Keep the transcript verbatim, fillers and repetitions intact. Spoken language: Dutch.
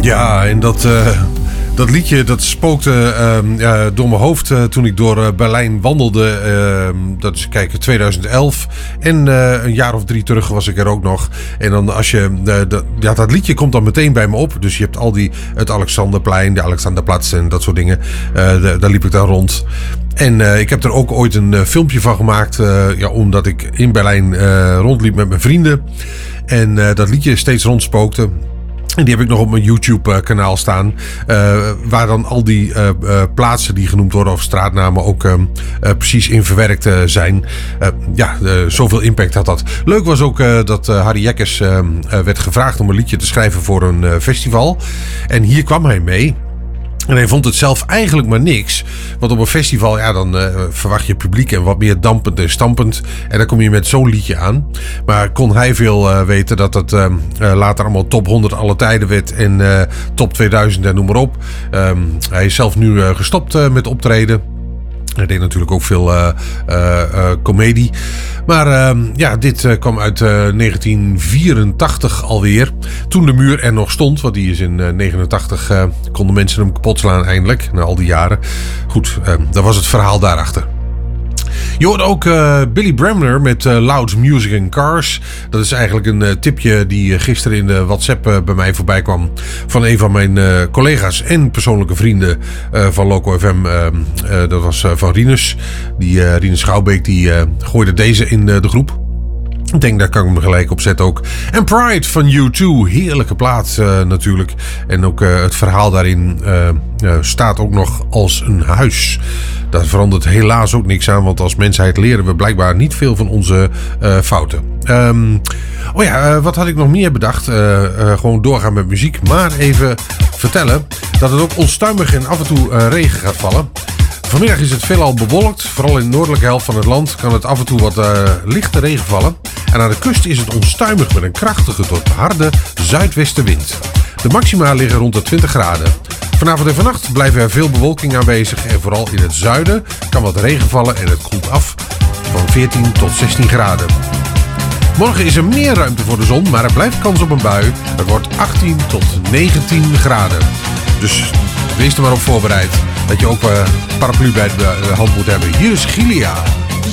Ja, en dat, uh, dat liedje dat spookte uh, uh, door mijn hoofd uh, toen ik door uh, Berlijn wandelde. Uh, dat is kijk, twintig elf. En uh, een jaar of drie terug was ik er ook nog. En dan als je, uh, de, ja, dat liedje komt dan meteen bij me op. Dus je hebt al die, het Alexanderplein, de Alexanderplatz en dat soort dingen. Uh, de, daar liep ik dan rond. En uh, ik heb er ook ooit een uh, filmpje van gemaakt. Uh, ja, omdat ik in Berlijn uh, rondliep met mijn vrienden. En uh, dat liedje steeds rondspookte. En die heb ik nog op mijn YouTube-kanaal staan. Uh, waar dan al die uh, uh, plaatsen die genoemd worden of straatnamen ook uh, uh, precies in verwerkt uh, zijn. Uh, ja, uh, zoveel impact had dat. Leuk was ook uh, dat uh, Harry Jekkers uh, uh, werd gevraagd om een liedje te schrijven voor een uh, festival. En hier kwam hij mee. En hij vond het zelf eigenlijk maar niks. Want op een festival, ja, dan uh, verwacht je publiek en wat meer dampend en stampend. En dan kom je met zo'n liedje aan. Maar kon hij veel uh, weten dat het uh, uh, later allemaal top honderd alle tijden werd. En uh, top tweeduizend en noem maar op. Um, hij is zelf nu uh, gestopt uh, met optreden. Hij deed natuurlijk ook veel uh, uh, uh, comedie. Maar uh, ja, dit uh, kwam uit uh, negentien vierentachtig alweer. Toen de muur er nog stond. Want die is in uh, negenentachtig. Uh, konden mensen hem kapot slaan eindelijk. Na al die jaren. Goed, uh, dat was het verhaal daarachter. Je hoort ook uh, Billy Bremner met uh, Loud Music and Cars. Dat is eigenlijk een uh, tipje die uh, gisteren in de WhatsApp uh, bij mij voorbij kwam. Van een van mijn uh, collega's en persoonlijke vrienden uh, van Loco F M. Uh, uh, dat was uh, van Rinus. Die uh, Rinus Schouwbeek die uh, gooide deze in uh, de groep. Ik denk, daar kan ik me gelijk op zetten ook. En Pride van U twee. Heerlijke plaat uh, natuurlijk. En ook uh, het verhaal daarin uh, uh, staat ook nog als een huis. Daar verandert helaas ook niks aan. Want als mensheid leren we blijkbaar niet veel van onze uh, fouten. Um, oh ja, uh, wat had ik nog meer bedacht? Uh, uh, gewoon doorgaan met muziek. Maar even vertellen dat het ook onstuimig en af en toe uh, regen gaat vallen. Vanmiddag is het veelal bewolkt. Vooral in de noordelijke helft van het land kan het af en toe wat uh, lichte regen vallen. En aan de kust is het onstuimig met een krachtige tot harde zuidwestenwind. De maxima liggen rond de twintig graden. Vanavond en vannacht blijven er veel bewolking aanwezig. En vooral in het zuiden kan wat regen vallen en het koelt af van veertien tot zestien graden. Morgen is er meer ruimte voor de zon, maar er blijft kans op een bui. Het wordt achttien tot negentien graden. Dus wees er maar op voorbereid dat je ook een paraplu bij de hand moet hebben. Hier is Gilia.